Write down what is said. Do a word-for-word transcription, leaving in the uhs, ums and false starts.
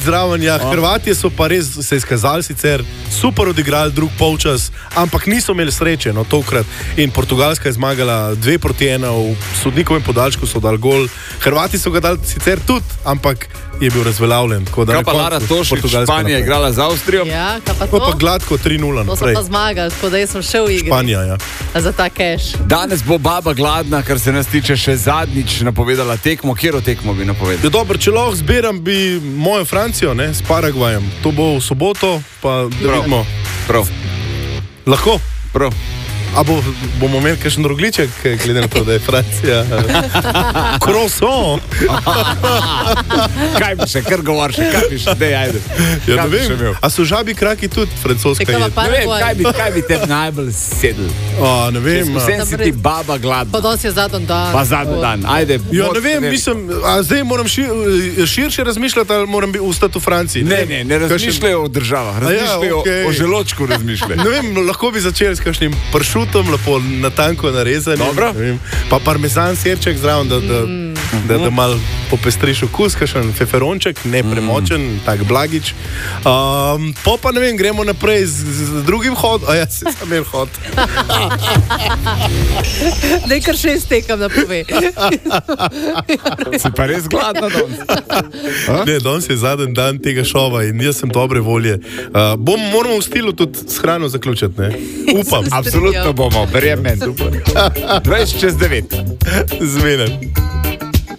zraven, ja, Hrvatje so pa res se izkazali sicer, super odigrali drug polčas, ampak niso imeli sreče, no, tokrat. In Portugalska je zmagala dve proti ena, v sodnikovem podaljšku so dali gol. Hrvati so ga dali sicer tudi, ampak je bil razveljavljen. Kaj pa Lara Tošič, Španija je igrala z Avstrijo? Ja, kaj pa To to? pa gladko tri nula To so naprej. pa zmagali, tako da jaz sem še v igri. Španija, ja. Za ta cash. Danes bo baba gladna, kar se nas tiče, še zadnjič napovedala tekmo. Kjero tekmo bi napovedala? Ja, dobro, če lahko zbiram, bi mojo Francijo, ne, s Paragvajem. To bo v soboto, pa da Prav. vidimo. Prav, Lahko. prav. A bo, bomo imeli kakšen rogliček, glede na to, da je Francija. Croissant. Kaj bi še, kar govoriš, kaj bi še, dej, ajde. Ja, Kaj ne bi še vem. imel? A so žabi kraki tudi francoska Tekava jed? pa- Ne vem, kaj bi, kaj bi te najbolj sedel. A, ne vem. a. Vsem si ti baba gladna. Pa danes je zadnji dan. Pa zadnji dan, ajde. Ja, bod- ne vem, mislim, a zdaj moram šir, širše razmišljati, ali moram biti ostati v Franciji. Ne, ne, ne razmišljajo o državah, razmišljajo okej. o želočku razmišljajo. Ne vem, lahko bi začeli s kakšnim pršutom, lepo na tanko narezanim. Dobro. Ne vem. Pa parmezan sirček zraven, da, da, da, da mal popestriš okus, kakšen feferonček, ne premočen, tak blagič. Um, po pa ne vem, gremo naprej z, z drugim hodom. A ja, se sem imel hod. Daj kar šest tekam da pove. Si pa res gladna danes. Ne, danes je zadnji dan tega šova in jaz sem dobre volje. Uh, bom, moramo v stilu tudi s hrano zaključiti, ne? Upam. Absolutno bomo, verjamem. dvajset čez devet. Zmenen.